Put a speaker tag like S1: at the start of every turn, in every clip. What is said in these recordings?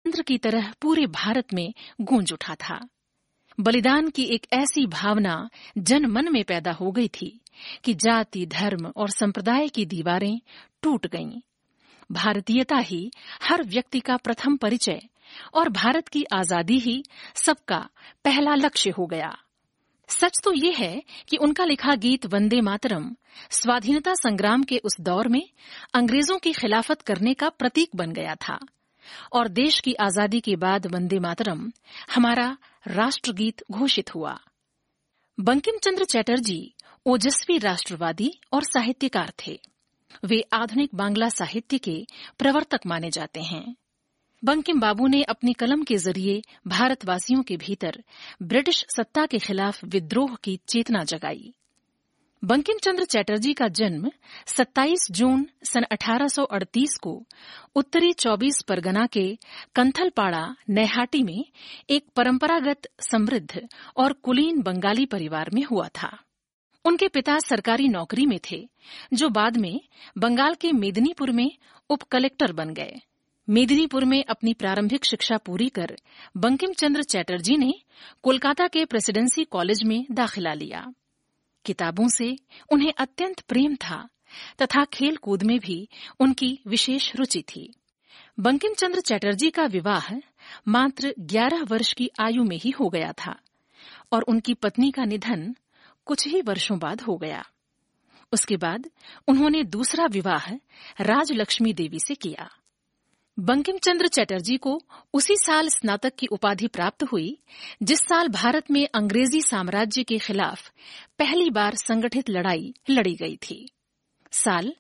S1: मंत्र की तरह पूरे भारत में गूंज उठा था। बलिदान की एक ऐसी भावना जन मन में पैदा हो गई थी कि जाति, धर्म और संप्रदाय की दीवारें टूट गईं। भारतीयता ही हर व्यक्ति का प्रथम परिचय और भारत की आजादी ही सबका पहला लक्ष्य हो गया। सच तो ये है कि उनका लिखा गीत वंदे मातरम स्वाधीनता संग्राम के उस दौर में अंग्रेजों की खिलाफत करने का प्रतीक बन गया था और देश की आजादी के बाद वंदे मातरम हमारा राष्ट्रगीत घोषित हुआ। बंकिम चंद्र चटर्जी ओजस्वी राष्ट्रवादी और साहित्यकार थे। वे आधुनिक बांग्ला साहित्य के प्रवर्तक माने जाते हैं। बंकिम बाबू ने अपनी कलम के जरिए भारतवासियों के भीतर ब्रिटिश सत्ता के खिलाफ विद्रोह की चेतना जगाई। बंकिम चंद्र चटर्जी का जन्म 27 जून सन 1838 को उत्तरी 24 परगना के कंथलपाड़ा नैहाटी में एक परंपरागत समृद्ध और कुलीन बंगाली परिवार में हुआ था। उनके पिता सरकारी नौकरी में थे, जो बाद में बंगाल के मेदिनीपुर में उप कलेक्टर बन गए। मेदिनीपुर में अपनी प्रारंभिक शिक्षा पूरी कर बंकिम चंद्र चटर्जी ने कोलकाता के प्रेसिडेंसी कॉलेज में दाखिला लिया। किताबों से उन्हें अत्यंत प्रेम था तथा खेल कूद में भी उनकी विशेष रुचि थी। बंकिम चंद्र चटर्जी का विवाह मात्र 11 वर्ष की आयु में ही हो गया था और उनकी पत्नी का निधन कुछ ही वर्षों बाद हो गया। उसके बाद उन्होंने दूसरा विवाह राजलक्ष्मी देवी से किया। बंकिम चंद्र चटर्जी को उसी साल स्नातक की उपाधि प्राप्त हुई जिस साल भारत में अंग्रेजी साम्राज्य के खिलाफ पहली बार संगठित लड़ाई लड़ी गई थी, साल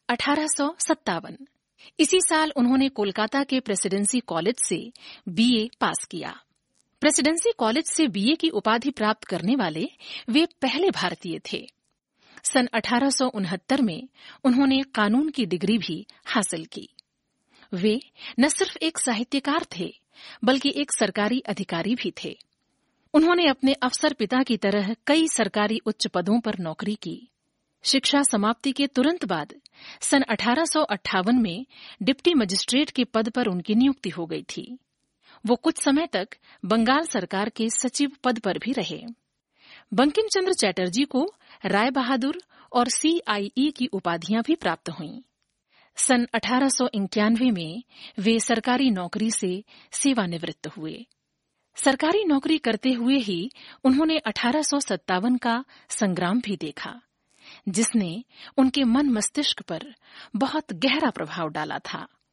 S1: 1857। इसी साल उन्होंने कोलकाता के प्रेसिडेंसी कॉलेज से बीए पास किया। प्रेसिडेंसी कॉलेज से बीए की उपाधि प्राप्त करने वाले वे पहले भारतीय थे। सन 1869 में उन्होंने कानून की डिग्री भी हासिल की। वे न सिर्फ एक साहित्यकार थे बल्कि एक सरकारी अधिकारी भी थे। उन्होंने अपने अफसर पिता की तरह कई सरकारी उच्च पदों पर नौकरी की। शिक्षा समाप्ति के तुरंत बाद सन 1858 में डिप्टी मजिस्ट्रेट के पद पर उनकी नियुक्ति हो गई थी। वो कुछ समय तक बंगाल सरकार के सचिव पद पर भी रहे। बंकिम चंद्र चटर्जी को राय बहादुर और CIE की उपाधियां भी प्राप्त हुईं। सन 1891 में वे सरकारी नौकरी से सेवानिवृत्त हुए। सरकारी नौकरी करते हुए ही उन्होंने 1857 का संग्राम भी देखा, जिसने उनके मन मस्तिष्क पर बहुत गहरा प्रभाव डाला था।